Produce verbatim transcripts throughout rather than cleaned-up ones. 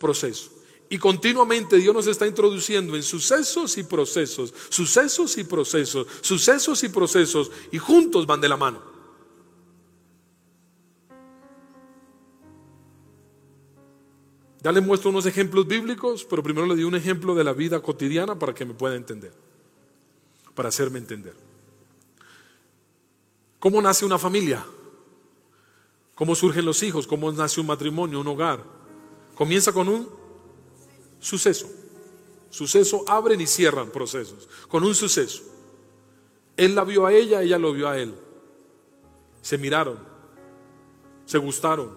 proceso. Y continuamente Dios nos está introduciendo en sucesos y procesos, sucesos y procesos, sucesos y procesos, y juntos van de la mano. Ya les muestro unos ejemplos bíblicos, pero primero le di un ejemplo de la vida cotidiana para que me pueda entender, para hacerme entender. ¿Cómo nace una familia? ¿Cómo surgen los hijos? ¿Cómo nace un matrimonio, un hogar? Comienza con un suceso. Suceso, abren y cierran procesos. Con un suceso. Él la vio a ella, ella lo vio a él. Se miraron, se gustaron.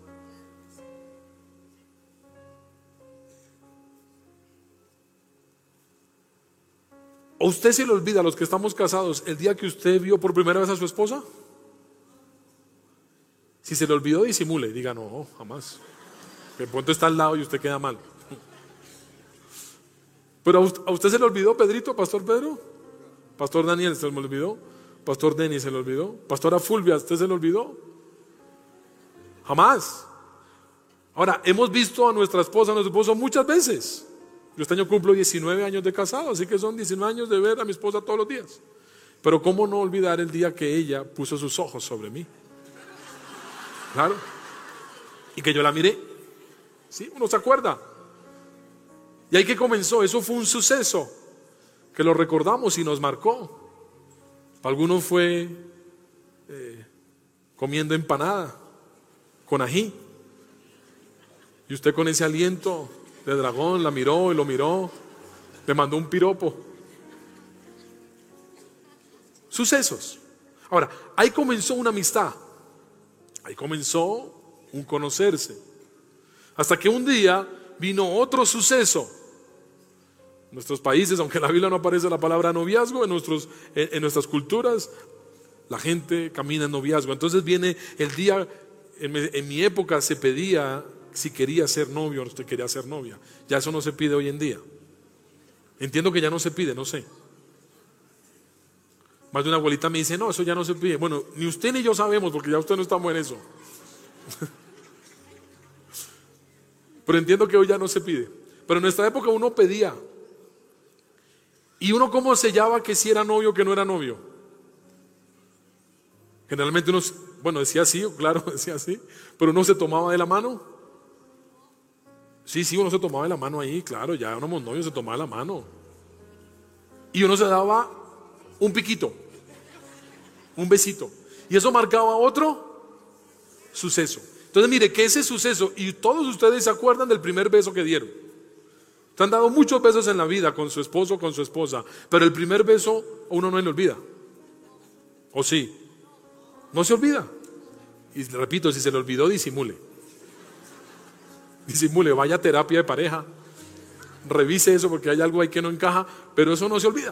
¿O usted se le olvida a los que estamos casados el día que usted vio por primera vez a su esposa? Si se le olvidó, disimule, diga no, jamás. De pronto está al lado y usted queda mal. Pero a usted se le olvidó, Pedrito, Pastor Pedro, Pastor Daniel, se le olvidó, Pastor Denis se le olvidó, Pastora Fulvia, ¿usted se le olvidó? Jamás. Ahora, hemos visto a nuestra esposa, a nuestro esposo muchas veces. Yo este año cumplo diecinueve años de casado, así que son diecinueve años de ver a mi esposa todos los días. Pero ¿cómo no olvidar el día que ella puso sus ojos sobre mí? Claro. Y que yo la miré. ¿Sí? Uno se acuerda. Y ahí que comenzó, eso fue un suceso que lo recordamos y nos marcó. Para algunos fue eh, comiendo empanada con ají. Y usted con ese aliento de dragón la miró y lo miró, le mandó un piropo. Sucesos. Ahora, ahí comenzó una amistad. Ahí comenzó un conocerse. Hasta que un día vino otro suceso. En nuestros países, aunque en la Biblia no aparece la palabra noviazgo, en, nuestros, en, en nuestras culturas la gente camina en noviazgo. Entonces viene el día, en, en mi época se pedía si quería ser novio o usted quería ser novia. Ya eso no se pide hoy en día. Entiendo que ya no se pide, no sé. Más de una abuelita me dice, no, eso ya no se pide. Bueno, ni usted ni yo sabemos, porque ya usted no estamos en eso. Pero entiendo que hoy ya no se pide. Pero en nuestra época uno pedía. ¿Y uno cómo sellaba que si era novio o que no era novio? Generalmente uno, bueno, decía sí, claro, decía sí, pero uno se tomaba de la mano. Sí, sí, uno se tomaba de la mano ahí, claro, ya éramos novios, se tomaba de la mano. Y uno se daba un piquito, un besito. Y eso marcaba otro suceso. Entonces mire que ese suceso, y todos ustedes se acuerdan del primer beso que dieron. Te han dado muchos besos en la vida con su esposo o con su esposa, pero el primer beso uno no le olvida. ¿O sí? No se olvida. Y repito, si se le olvidó, disimule. Disimule, vaya a terapia de pareja, revise eso porque hay algo ahí que no encaja, pero eso no se olvida.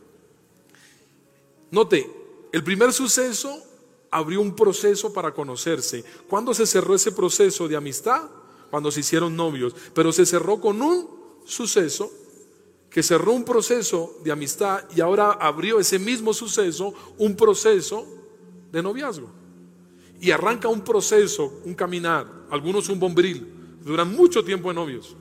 Note, el primer suceso abrió un proceso para conocerse. ¿Cuándo se cerró ese proceso de amistad? Cuando se hicieron novios, pero se cerró con un suceso que cerró un proceso de amistad y ahora abrió ese mismo suceso un proceso de noviazgo. Y arranca un proceso, un caminar, algunos un bombril, duran mucho tiempo de novios.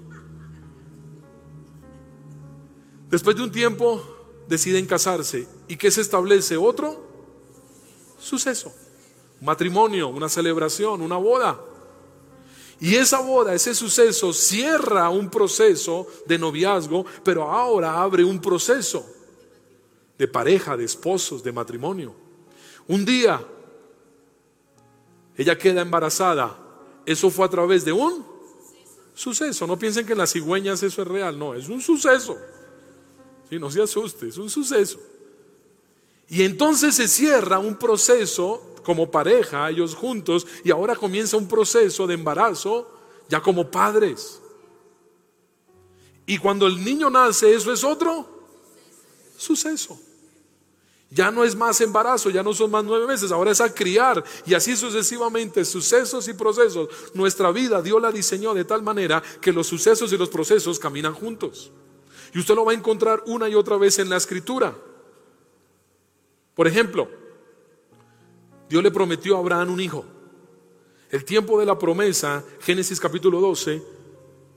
Después de un tiempo deciden casarse. ¿Y qué se establece? Otro suceso, matrimonio, una celebración, una boda. Y esa boda, ese suceso cierra un proceso de noviazgo, pero ahora abre un proceso de pareja, de esposos, de matrimonio. Un día ella queda embarazada. Eso fue a través de un suceso. No piensen que en las cigüeñas eso es real, no, es un suceso. Sí, no se asuste, es un suceso. Y entonces se cierra un proceso como pareja, ellos juntos, y ahora comienza un proceso de embarazo ya como padres. Y cuando el niño nace, eso es otro suceso. Ya no es más embarazo, ya no son más nueve meses, ahora es a criar, y así sucesivamente, sucesos y procesos. Nuestra vida Dios la diseñó de tal manera que los sucesos y los procesos caminan juntos. Y usted lo va a encontrar una y otra vez en la Escritura. Por ejemplo, Dios le prometió a Abraham un hijo. El tiempo de la promesa, Génesis capítulo doce,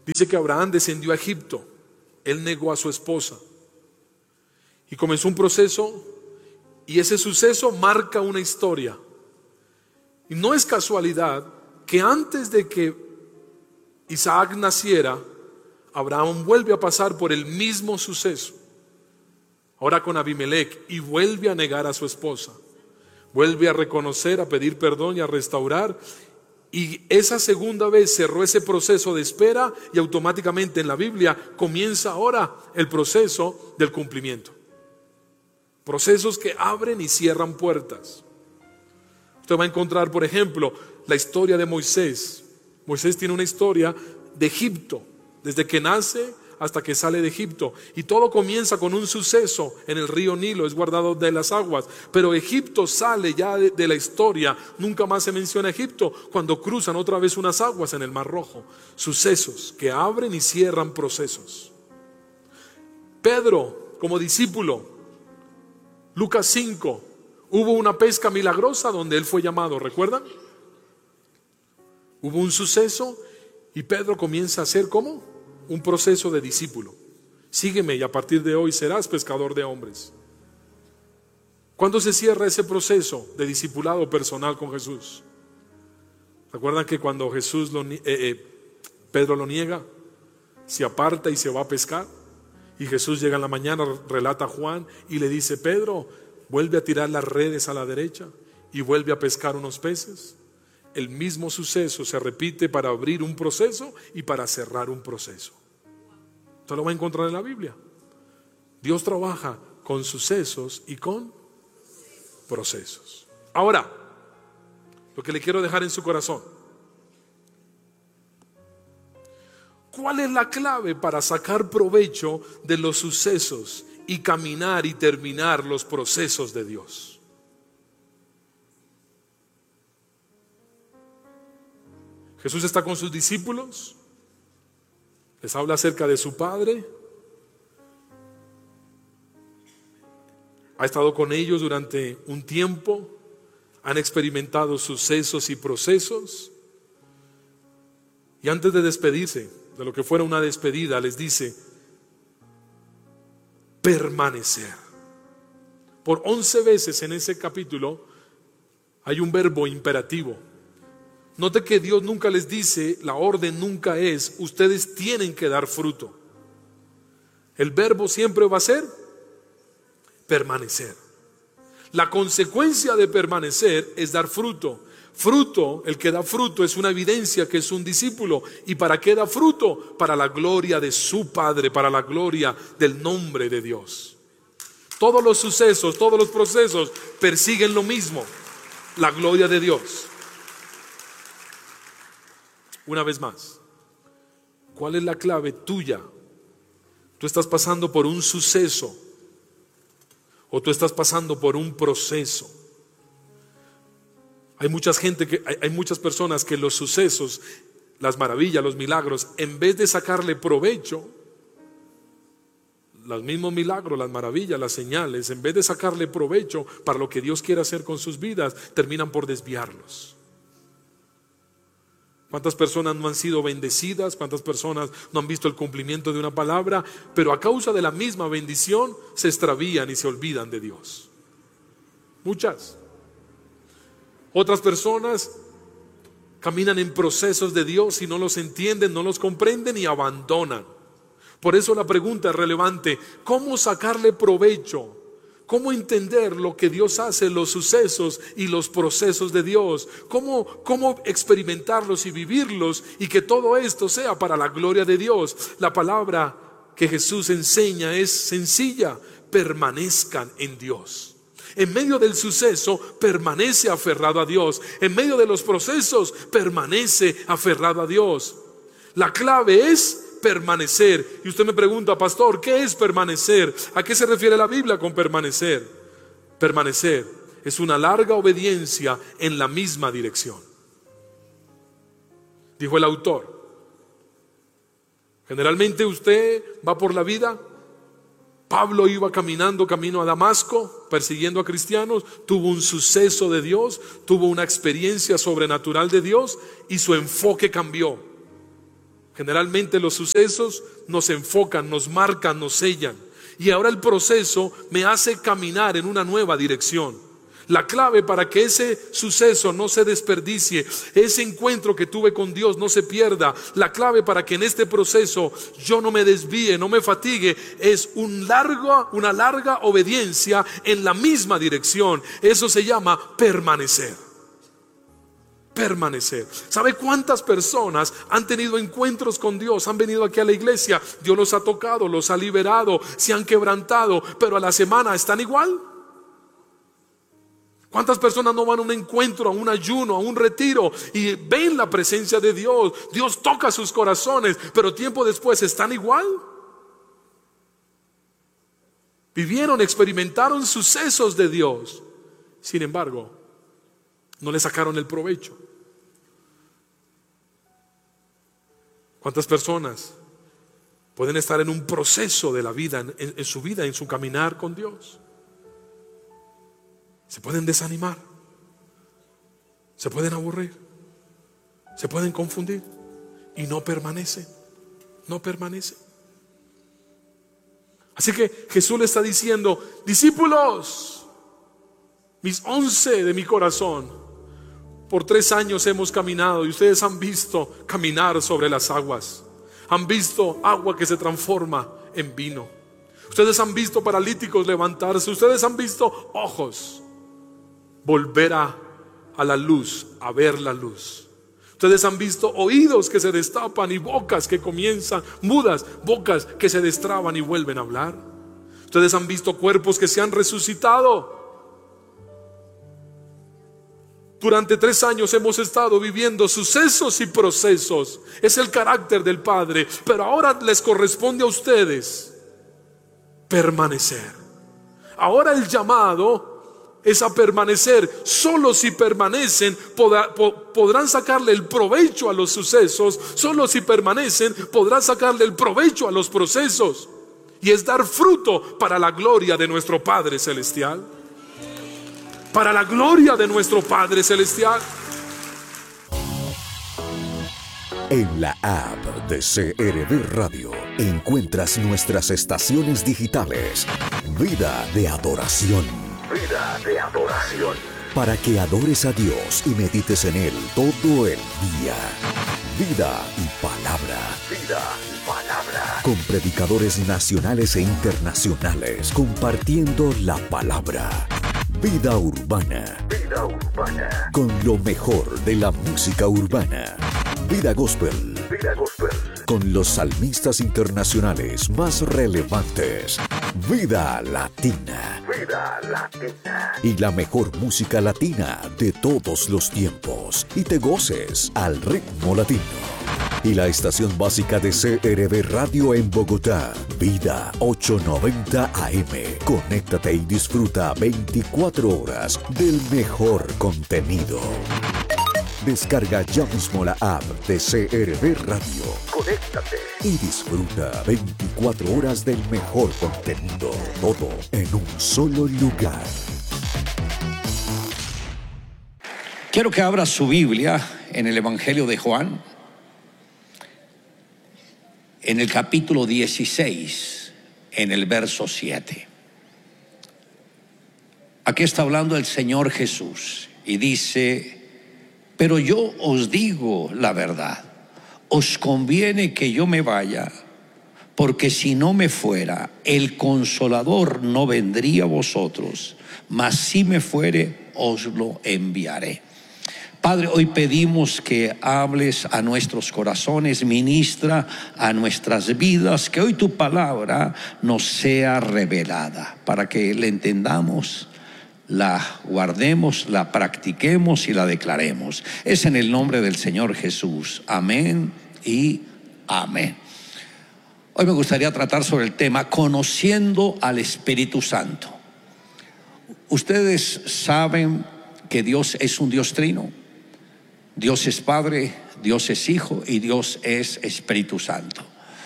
Dice que Abraham descendió a Egipto. Él negó a su esposa. Y comenzó un proceso, y ese suceso marca una historia. Y no es casualidad que antes de que Isaac naciera, Abraham vuelve a pasar por el mismo suceso. Ahora con Abimelech, y vuelve a negar a su esposa. Vuelve a reconocer, a pedir perdón y a restaurar. Y esa segunda vez cerró ese proceso de espera, y automáticamente en la Biblia comienza ahora el proceso del cumplimiento. Procesos que abren y cierran puertas. Usted va a encontrar, por ejemplo, la historia de Moisés. Moisés tiene una historia de Egipto, desde que nace hasta que sale de Egipto. Y todo comienza con un suceso en el río Nilo, es guardado de las aguas. Pero Egipto sale ya de, de la historia. Nunca más se menciona Egipto cuando cruzan otra vez unas aguas en el Mar Rojo. Sucesos que abren y cierran procesos. Pedro, como discípulo, Lucas cinco, hubo una pesca milagrosa donde él fue llamado, ¿recuerdan? Hubo un suceso y Pedro comienza a hacer ¿cómo? Un proceso de discípulo. Sígueme y a partir de hoy serás pescador de hombres. ¿Cuándo se cierra ese proceso de discipulado personal con Jesús? ¿Recuerdan que cuando Jesús lo, eh, eh, Pedro lo niega, se aparta y se va a pescar? Y Jesús llega en la mañana, relata a Juan y le dice: Pedro, vuelve a tirar las redes a la derecha y vuelve a pescar unos peces. El mismo suceso se repite para abrir un proceso y para cerrar un proceso. Usted lo va a encontrar en la Biblia. Dios trabaja con sucesos y con procesos. Ahora, lo que le quiero dejar en su corazón: ¿cuál es la clave para sacar provecho de los sucesos y caminar y terminar los procesos de Dios? Jesús está con sus discípulos, les habla acerca de su Padre, ha estado con ellos durante un tiempo, han experimentado sucesos y procesos, y antes de despedirse, de lo que fuera una despedida, les dice: permanecer. Por once veces en ese capítulo hay un verbo imperativo. Note que Dios nunca les dice, la orden nunca es: ustedes tienen que dar fruto. El verbo siempre va a ser permanecer. La consecuencia de permanecer es dar fruto. Fruto, el que da fruto es una evidencia que es un discípulo. ¿Y para qué da fruto? Para la gloria de su Padre, para la gloria del nombre de Dios. Todos los sucesos, todos los procesos persiguen lo mismo: la gloria de Dios. Una vez más, ¿cuál es la clave tuya? ¿Tú estás pasando por un suceso o tú estás pasando por un proceso? Hay mucha gente que, hay, hay muchas personas que los sucesos, las maravillas, los milagros, en vez de sacarle provecho, los mismos milagros, las maravillas, las señales, en vez de sacarle provecho para lo que Dios quiere hacer con sus vidas, terminan por desviarlos. ¿Cuántas personas no han sido bendecidas? ¿Cuántas personas no han visto el cumplimiento de una palabra? Pero a causa de la misma bendición se extravían y se olvidan de Dios. Muchas. Otras personas caminan en procesos de Dios y no los entienden, no los comprenden y abandonan. Por eso la pregunta es relevante: ¿cómo sacarle provecho? ¿Cómo entender lo que Dios hace, los sucesos y los procesos de Dios? ¿Cómo, cómo experimentarlos y vivirlos y que todo esto sea para la gloria de Dios? La palabra que Jesús enseña es sencilla: permanezcan en Dios. En medio del suceso, permanece aferrado a Dios. En medio de los procesos, permanece aferrado a Dios. La clave es permanecer. Y usted me pregunta: pastor, ¿qué es permanecer? ¿A qué se refiere la Biblia con permanecer? Permanecer es una larga obediencia en la misma dirección. Dijo el autor. Generalmente usted va por la vida. Pablo iba caminando camino a Damasco, persiguiendo a cristianos, tuvo un suceso de Dios, tuvo una experiencia sobrenatural de Dios y su enfoque cambió. Generalmente los sucesos nos enfocan, nos marcan, nos sellan. Y ahora el proceso me hace caminar en una nueva dirección. La clave para que ese suceso no se desperdicie, ese encuentro que tuve con Dios no se pierda, la clave para que en este proceso yo no me desvíe, no me fatigue, es un largo, una larga obediencia en la misma dirección. Eso se llama permanecer. Permanecer. ¿Sabe cuántas personas han tenido encuentros con Dios? Han venido aquí a la iglesia, Dios los ha tocado, los ha liberado, se han quebrantado, pero a la semana están igual. ¿Cuántas personas no van a un encuentro, a un ayuno, a un retiro y ven la presencia de Dios? Dios toca sus corazones, pero tiempo después están igual. Vivieron, experimentaron sucesos de Dios, sin embargo no le sacaron el provecho. ¿Cuántas personas pueden estar en un proceso de la vida, en, en su vida, en su caminar con Dios? Se pueden desanimar, se pueden aburrir, se pueden confundir y no permanecen, no permanecen. Así que Jesús le está diciendo: discípulos, mis once de mi corazón, por tres años hemos caminado y ustedes han visto caminar sobre las aguas. Han visto agua que se transforma en vino. Ustedes han visto paralíticos levantarse. Ustedes han visto ojos volver a, a la luz, a ver la luz. Ustedes han visto oídos que se destapan y bocas que comienzan, mudas, bocas que se destraban y vuelven a hablar. Ustedes han visto cuerpos que se han resucitado. Durante tres años hemos estado viviendo sucesos y procesos. Es el carácter del Padre. Pero ahora les corresponde a ustedes permanecer. Ahora el llamado es a permanecer. Solo si permanecen podrá, po, podrán sacarle el provecho a los sucesos. Solo si permanecen podrán sacarle el provecho a los procesos. Y es dar fruto para la gloria de nuestro Padre Celestial. Para la gloria de nuestro Padre Celestial. En la app de C R V Radio encuentras nuestras estaciones digitales. Vida de adoración. Vida de adoración. Para que adores a Dios y medites en Él todo el día. Vida y palabra. Vida y palabra. Con predicadores nacionales e internacionales compartiendo la palabra. Vida urbana. Vida urbana. Con lo mejor de la música urbana. Vida gospel. Vida gospel. Con los salmistas internacionales más relevantes. Vida latina. Vida latina. Y la mejor música latina de todos los tiempos. Y te goces al ritmo latino. Y la estación básica de C R V Radio en Bogotá, Vida ochocientos noventa A M. Conéctate y disfruta veinticuatro horas del mejor contenido. Descarga ya mismo la app de C R V Radio. Conéctate y disfruta veinticuatro horas del mejor contenido. Todo en un solo lugar. Quiero que abra su Biblia en el Evangelio de Juan. En el capítulo dieciséis, en el verso siete. Aquí está hablando el Señor Jesús y dice: pero yo os digo la verdad, os conviene que yo me vaya, porque si no me fuera, el Consolador no vendría a vosotros, mas si me fuere, os lo enviaré. Padre, hoy pedimos que hables a nuestros corazones, ministra a nuestras vidas, que hoy tu palabra nos sea revelada, para que la entendamos, la guardemos, la practiquemos y la declaremos. Es en el nombre del Señor Jesús. Amén y amén. Hoy me gustaría tratar sobre el tema conociendo al Espíritu Santo. Ustedes saben que Dios es un Dios trino. Dios es Padre, Dios es Hijo y Dios es Espíritu Santo.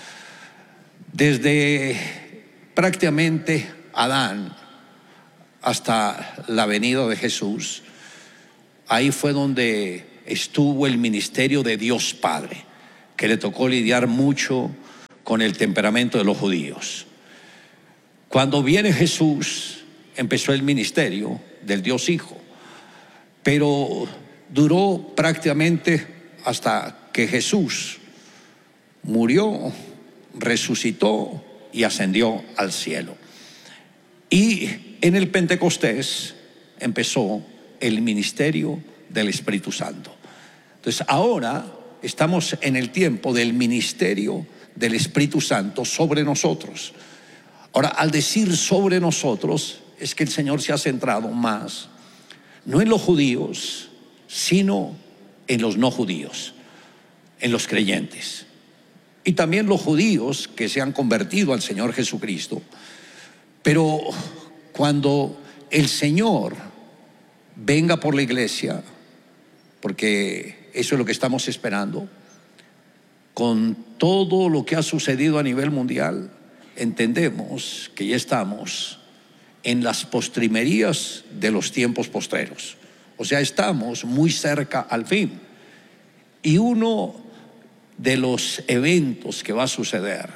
Desde prácticamente Adán hasta la venida de Jesús, ahí fue donde estuvo el ministerio de Dios Padre. que le tocó lidiar mucho con el temperamento de los judíos. Cuando viene Jesús, empezó el ministerio del Dios Hijo, pero duró prácticamente hasta que Jesús murió, resucitó y ascendió al cielo. Y en el Pentecostés empezó el ministerio del Espíritu Santo. Entonces ahora estamos en el tiempo del ministerio del Espíritu Santo sobre nosotros. Ahora, al decir sobre nosotros, es que el Señor se ha centrado más, no en los judíos, sino en los no judíos, en los creyentes. Y también los judíos que se han convertido al Señor Jesucristo. Pero cuando el Señor venga por la iglesia, porque eso es lo que estamos esperando, con todo lo que ha sucedido a nivel mundial, entendemos que ya estamos en las postrimerías de los tiempos postreros. O sea, estamos muy cerca al fin. Y uno de los eventos que va a suceder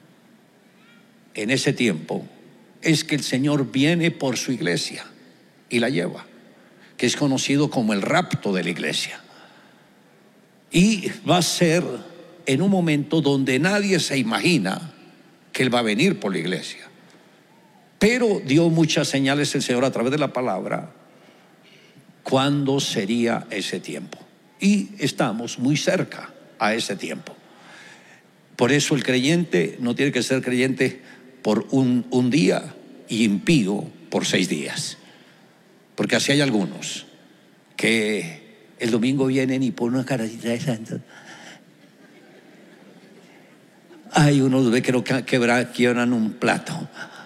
en ese tiempo es que el Señor viene por su iglesia y la lleva, que es conocido como el rapto de la iglesia. Y va a ser en un momento donde nadie se imagina que Él va a venir por la iglesia. Pero dio muchas señales el Señor a través de la palabra cuándo sería ese tiempo. Y estamos muy cerca a ese tiempo. Por eso el creyente no tiene que ser creyente por un, un día y impío por seis días. Porque así hay algunos que el domingo vienen y ponen una caracita de santo. Hay unos ve que no quebran, quiebran un plato.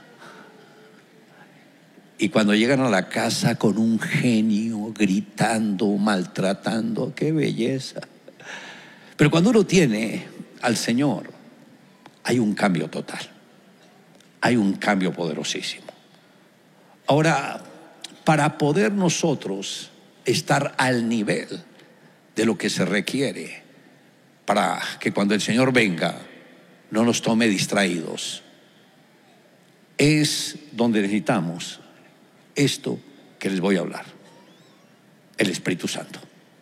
Y cuando llegan a la casa con un genio, gritando, maltratando, ¡qué belleza! Pero cuando uno tiene al Señor, hay un cambio total. Hay un cambio poderosísimo. Ahora, para poder nosotros estar al nivel de lo que se requiere, para que cuando el Señor venga, no nos tome distraídos, es donde necesitamos esto que les voy a hablar: el Espíritu Santo.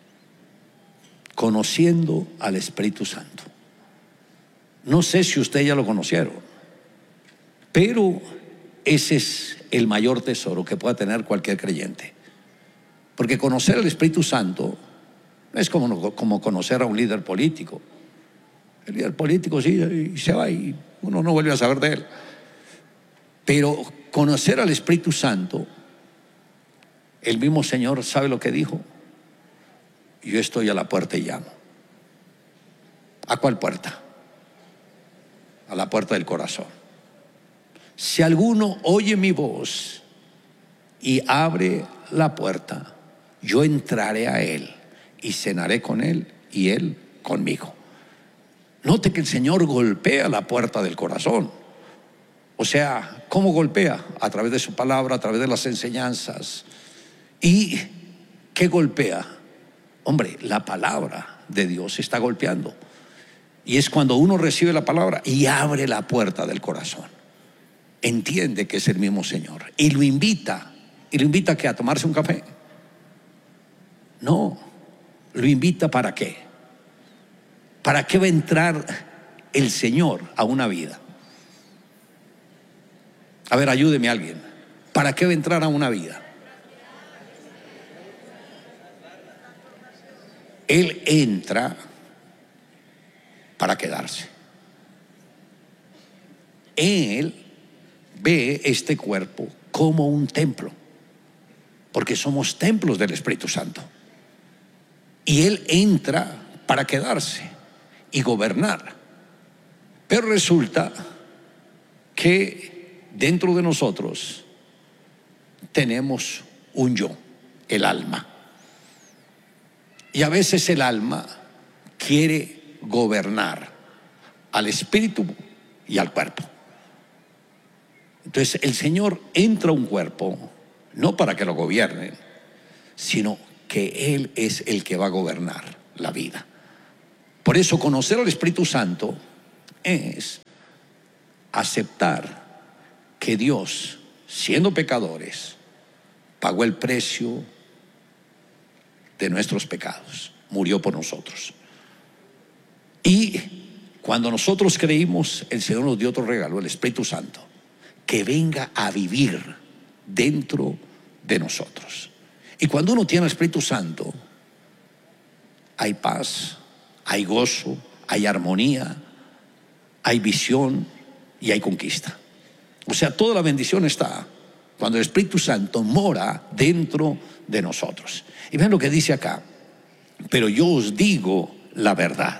Conociendo al Espíritu Santo. No sé si ustedes ya lo conocieron, pero ese es el mayor tesoro que pueda tener cualquier creyente. Porque conocer al Espíritu Santo no es como, como conocer a un líder político. El líder político sí, y se va y uno no vuelve a saber de él. Pero conocer al Espíritu Santo, el mismo Señor sabe lo que dijo: yo estoy a la puerta y llamo. ¿A cuál puerta? A la puerta del corazón. Si alguno oye mi voz y abre la puerta, yo entraré a él y cenaré con él y él conmigo. Note que el Señor golpea la puerta del corazón. O sea, ¿cómo golpea? A través de su palabra, a través de las enseñanzas. ¿Y qué golpea? Hombre, la palabra de Dios está golpeando. Y es cuando uno recibe la palabra y abre la puerta del corazón. Entiende que es el mismo Señor y lo invita. ¿Y lo invita a qué? ¿A tomarse un café? No, lo invita ¿para qué? ¿Para qué va a entrar el Señor a una vida? A ver, ayúdeme a alguien. ¿Para qué va a entrar a una vida? Él entra para quedarse. Él ve este cuerpo como un templo, porque somos templos del Espíritu Santo. Y Él entra para quedarse y gobernar. Pero resulta que dentro de nosotros tenemos un yo, el alma. Y a veces el alma quiere gobernar al espíritu y al cuerpo. Entonces el Señor entra a un cuerpo no para que lo gobiernen, sino que Él es el que va a gobernar la vida. Por eso conocer al Espíritu Santo es aceptar que Dios, siendo pecadores, pagó el precio de nuestros pecados, murió por nosotros. Y cuando nosotros creímos, el Señor nos dio otro regalo, el Espíritu Santo, que venga a vivir dentro de nosotros. Y cuando uno tiene el Espíritu Santo, hay paz, hay gozo, hay armonía, hay visión y hay conquista. O sea, toda la bendición está cuando el Espíritu Santo mora dentro de nosotros. Y vean lo que dice acá: pero yo os digo la verdad.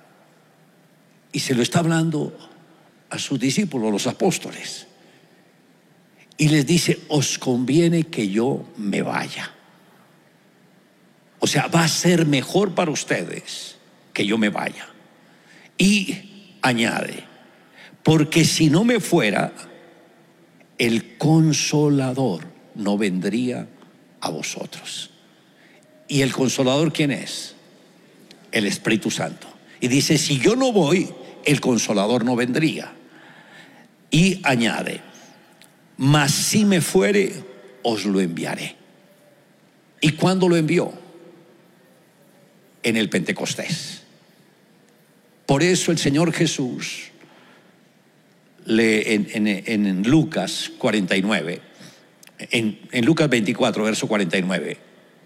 Y se lo está hablando a sus discípulos, los apóstoles. Y les dice: os conviene que yo me vaya. O sea, va a ser mejor para ustedes que yo me vaya. Y añade: porque si no me fuera, el Consolador no vendría a vosotros. ¿Y el Consolador quién es? El Espíritu Santo. Y dice: si yo no voy, el Consolador no vendría. Y añade: mas si me fuere, os lo enviaré. ¿Y cuándo lo envió? En el Pentecostés. Por eso el Señor Jesús lee en, en, en Lucas cuarenta y nueve, en, en Lucas veinticuatro, verso cuarenta y nueve.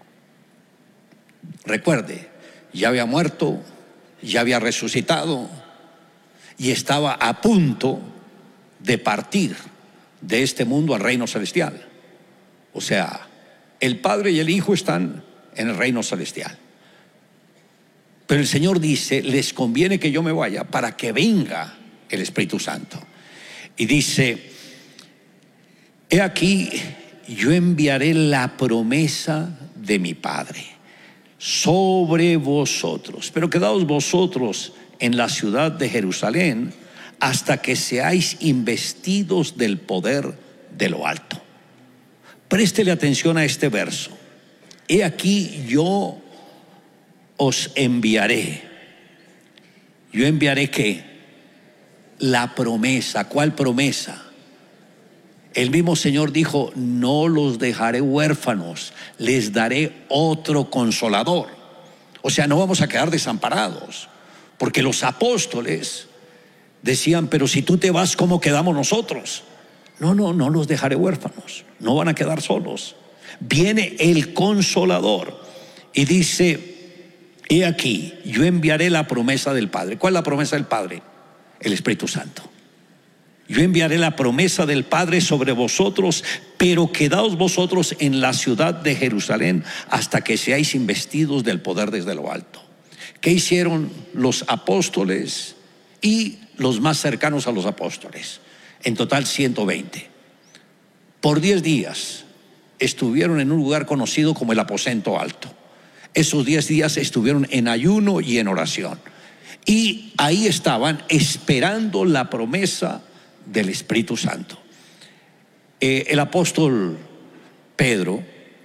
Recuerde, ya había muerto, ya había resucitado y estaba a punto de partir de este mundo al reino celestial. O sea, el Padre y el Hijo están en el reino celestial. Pero el Señor dice: les conviene que yo me vaya para que venga el Espíritu Santo. Y dice: he aquí, yo enviaré la promesa de mi Padre sobre vosotros, pero quedaos vosotros en la ciudad de Jerusalén hasta que seáis investidos del poder de lo alto. Préstele atención a este verso. He aquí, yo os enviaré. Yo enviaré ¿qué? La promesa. ¿Cuál promesa? El mismo Señor dijo: no los dejaré huérfanos, les daré otro consolador. O sea, no vamos a quedar desamparados, porque los apóstoles decían: pero si tú te vas, ¿cómo quedamos nosotros? No, no, no los dejaré huérfanos, no van a quedar solos. Viene el Consolador y dice: he aquí, yo enviaré la promesa del Padre. ¿Cuál es la promesa del Padre? El Espíritu Santo. Yo enviaré la promesa del Padre sobre vosotros, pero quedaos vosotros en la ciudad de Jerusalén hasta que seáis investidos del poder desde lo alto. ¿Qué hicieron los apóstoles y los más cercanos a los apóstoles? En total ciento veinte. Por diez días estuvieron en un lugar conocido como el aposento alto. Esos diez días estuvieron en ayuno y en oración. Y ahí estaban esperando la promesa del Espíritu Santo. Eh, el apóstol Pedro,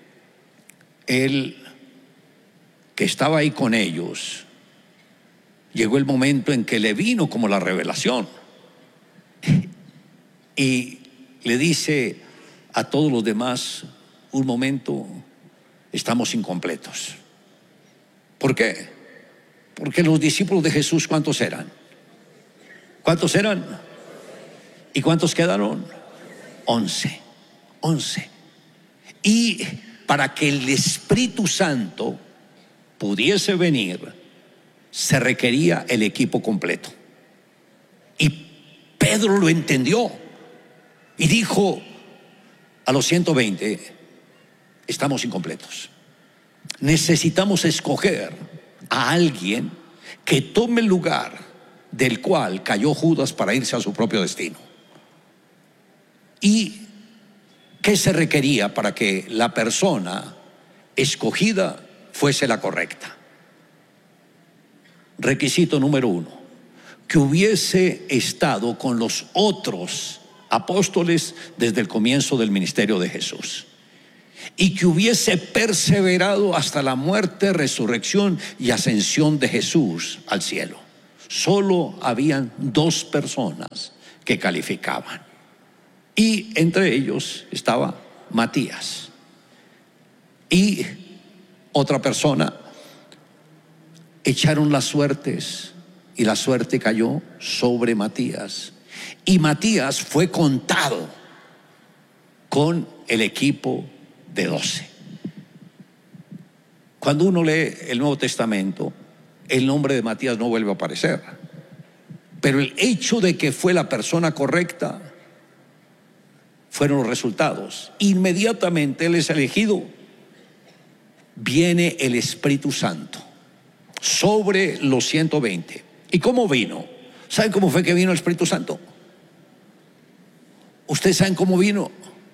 él que estaba ahí con ellos, llegó el momento en que le vino como la revelación. Y le dice a todos los demás: un momento, estamos incompletos. ¿Por qué? Porque los discípulos de Jesús, ¿cuántos eran? ¿Cuántos eran? ¿Y cuántos quedaron? Once. Once. Y para que el Espíritu Santo pudiese venir, se requería el equipo completo. Y Pedro lo entendió y dijo a los ciento veinte: estamos incompletos. Necesitamos escoger a alguien que tome el lugar del cual cayó Judas para irse a su propio destino. ¿Y qué se requería para que la persona escogida fuese la correcta? Requisito número uno: que hubiese estado con los otros apóstoles desde el comienzo del ministerio de Jesús. y que hubiese perseverado hasta la muerte, resurrección y ascensión de Jesús al cielo. Solo habían dos personas que calificaban, y entre ellos estaba Matías. Y otra persona, echaron las suertes y la suerte cayó sobre Matías, y Matías fue contado con el equipo de doce. Cuando uno lee el Nuevo Testamento, el nombre de Matías no vuelve a aparecer, pero el hecho de que fue la persona correcta fueron los resultados. Inmediatamente él es elegido, viene el Espíritu Santo sobre los ciento veinte. ¿Y cómo vino? ¿Saben cómo fue que vino el Espíritu Santo? ¿Ustedes saben cómo vino?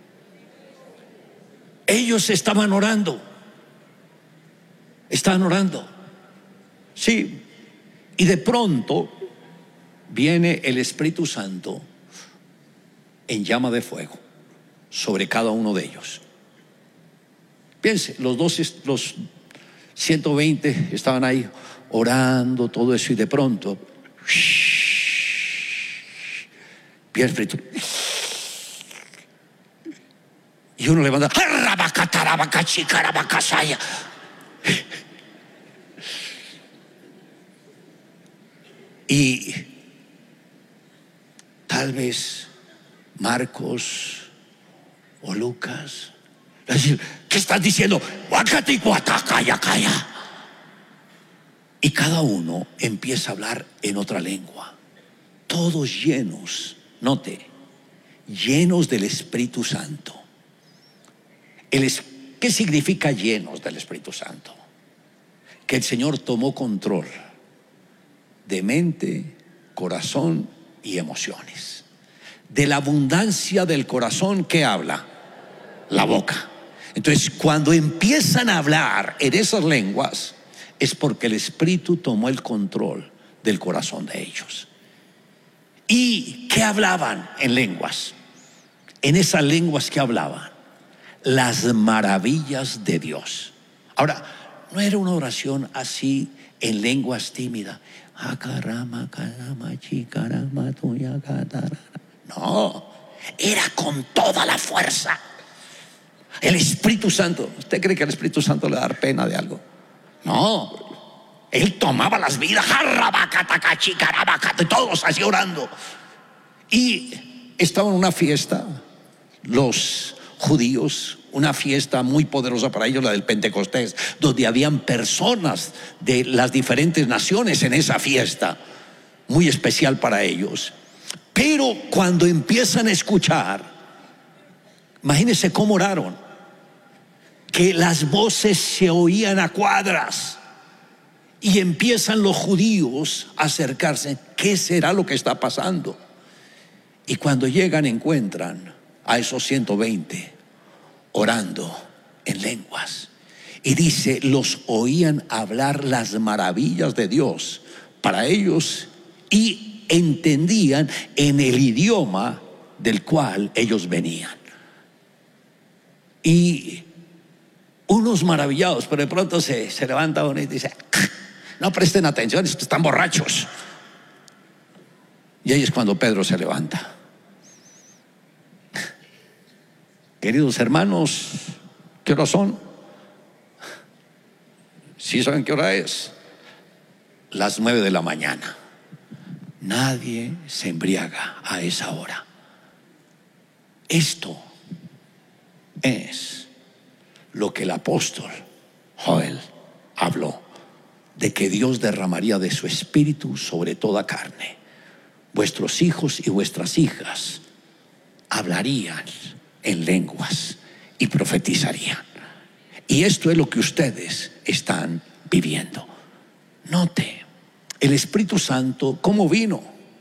Ellos estaban orando. Estaban orando. Sí. Y de pronto viene el Espíritu Santo en llama de fuego sobre cada uno de ellos. Piense, los doce, los ciento veinte estaban ahí orando, todo eso, y de pronto viene el Espíritu. Y uno levanta, y tal vez Marcos o Lucas decir, ¿qué estás diciendo? Y cada uno empieza a hablar en otra lengua, todos llenos, note, llenos del Espíritu Santo. El, ¿Qué significa llenos del Espíritu Santo? Que el Señor tomó control de mente, corazón y emociones. De la abundancia del corazón, ¿qué habla? La boca. Entonces, cuando empiezan a hablar en esas lenguas, es porque el Espíritu tomó el control del corazón de ellos. ¿Y qué hablaban en lenguas? En esas lenguas que hablaban, las maravillas de Dios. Ahora, no era una oración así en lenguas tímidas. No, era con toda la fuerza. El Espíritu Santo. ¿Usted cree que al Espíritu Santo le da pena de algo? No, él tomaba las vidas, todos así orando. Y estaban en una fiesta, los judíos, una fiesta muy poderosa para ellos, la del Pentecostés, donde habían personas de las diferentes naciones en esa fiesta, muy especial para ellos. Pero cuando empiezan a escuchar, imagínense cómo oraron, que las voces se oían a cuadras, y empiezan los judíos a acercarse. ¿Qué será lo que está pasando? Y cuando llegan encuentran a esos ciento veinte orando en lenguas, y dice, los oían hablar las maravillas de Dios para ellos, y entendían en el idioma del cual ellos venían. Y unos maravillados, pero de pronto se, se levanta uno y dice, no presten atención, están borrachos. Y ahí es cuando Pedro se levanta. Queridos hermanos, ¿qué hora son? ¿Sí saben qué hora es? Las nueve de la mañana. Nadie se embriaga a esa hora. Esto es lo que el apóstol Joel habló, de que Dios derramaría de su espíritu sobre toda carne. Vuestros hijos y vuestras hijas hablarían en lenguas y profetizarían. Y esto es lo que ustedes están viviendo. Note, el Espíritu Santo, ¿cómo vino?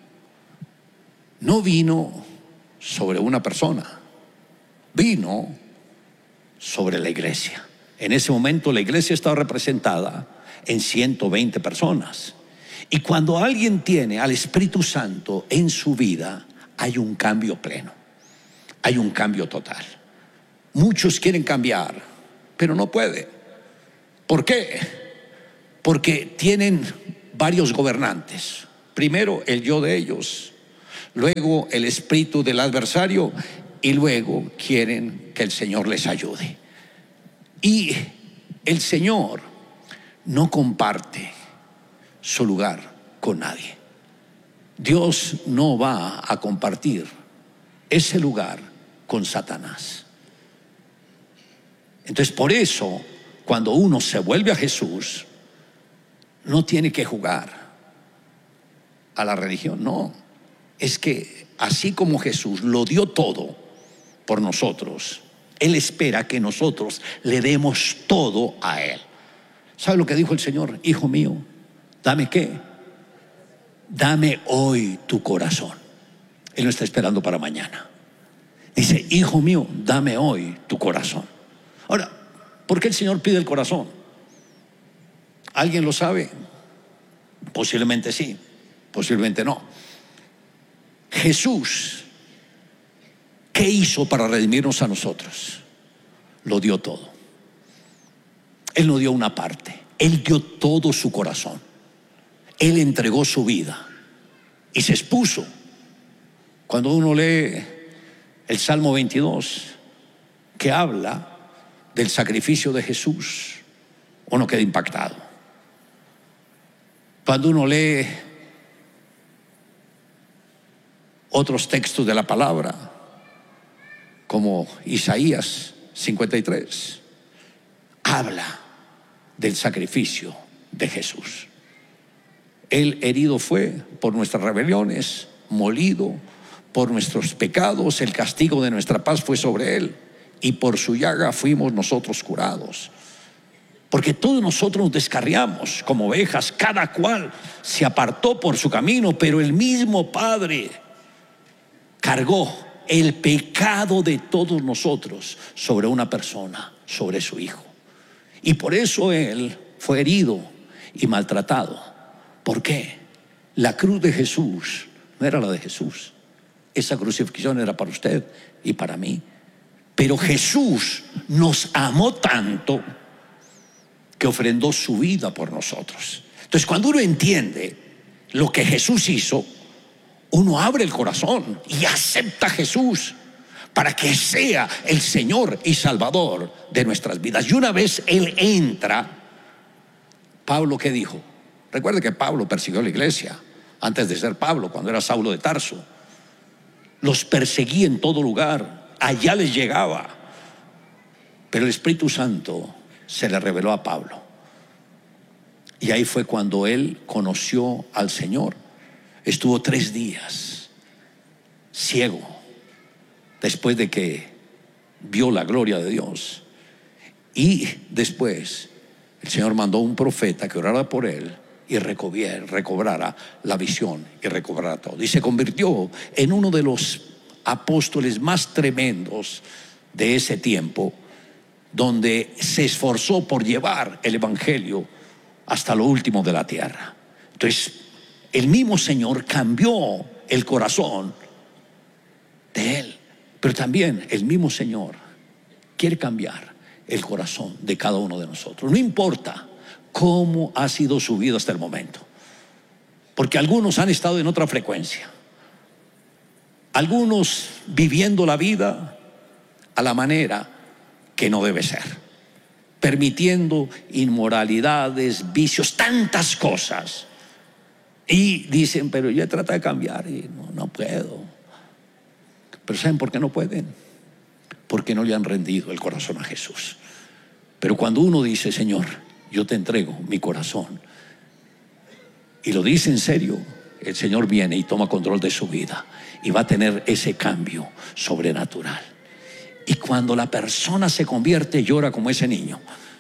No vino sobre una persona, vino sobre la iglesia. En ese momento la iglesia estaba representada en ciento veinte personas. Y cuando alguien tiene al Espíritu Santo en su vida, hay un cambio pleno, hay un cambio total. Muchos quieren cambiar, pero no puede. ¿Por qué? Porque tienen varios gobernantes. Primero el yo de ellos, luego el espíritu del adversario y luego quieren que el Señor les ayude. Y el Señor no comparte su lugar con nadie. Dios no va a compartir ese lugar con Satanás. Entonces, por eso, cuando uno se vuelve a Jesús, no tiene que jugar a la religión, no. Es que así como Jesús lo dio todo por nosotros, Él espera que nosotros le demos todo a Él. ¿Sabe lo que dijo el Señor? Hijo mío, ¿dame qué? Dame hoy tu corazón. Él no está esperando para mañana. Dice, hijo mío, dame hoy tu corazón. Ahora, ¿por qué el Señor pide el corazón? ¿Alguien lo sabe? Posiblemente sí, posiblemente no. Jesús, ¿qué hizo para redimirnos a nosotros? Lo dio todo. Él no dio una parte, Él dio todo su corazón. Él entregó su vida y se expuso. Cuando uno lee el Salmo veintidós, que habla del sacrificio de Jesús, uno queda impactado. Cuando uno lee otros textos de la palabra, como Isaías cincuenta y tres, habla del sacrificio de Jesús. Él herido fue por nuestras rebeliones, molido por nuestros pecados, el castigo de nuestra paz fue sobre Él, y por su llaga fuimos nosotros curados. Porque todos nosotros nos descarriamos como ovejas, cada cual se apartó por su camino, pero el mismo Padre cargó el pecado de todos nosotros sobre una persona, sobre su Hijo. Y por eso Él fue herido y maltratado. ¿Por qué? La cruz de Jesús no era la de Jesús. Esa crucifixión era para usted y para mí. Pero Jesús nos amó tanto que ofrendó su vida por nosotros. Entonces, cuando uno entiende lo que Jesús hizo, uno abre el corazón y acepta a Jesús para que sea el Señor y Salvador de nuestras vidas. Y una vez Él entra, Pablo, ¿qué dijo? Recuerde que Pablo persiguió a la iglesia antes de ser Pablo, cuando era Saulo de Tarso. Los perseguía en todo lugar, allá les llegaba. Pero el Espíritu Santo se le reveló a Pablo. Y ahí fue cuando él conoció al Señor. Estuvo tres días ciego después de que vio la gloria de Dios. Y después el Señor mandó un profeta que orara por él y recobrara la visión y recobrara todo. Y se convirtió en uno de los apóstoles más tremendos de ese tiempo, donde se esforzó por llevar el evangelio hasta lo último de la tierra. Entonces, el mismo Señor cambió el corazón de él, pero también el mismo Señor quiere cambiar el corazón de cada uno de nosotros. No importa cómo ha sido su vida hasta el momento, porque algunos han estado en otra frecuencia, algunos viviendo la vida a la manera que no debe ser, permitiendo inmoralidades, vicios, tantas cosas, y dicen, pero yo he tratado de cambiar y no, no puedo. Pero ¿saben por qué no pueden? Porque no le han rendido el corazón a Jesús. Pero cuando uno dice, Señor, yo te entrego mi corazón, y lo dice en serio, el Señor viene y toma control de su vida y va a tener ese cambio sobrenatural. Y cuando la persona se convierte, llora como ese niño,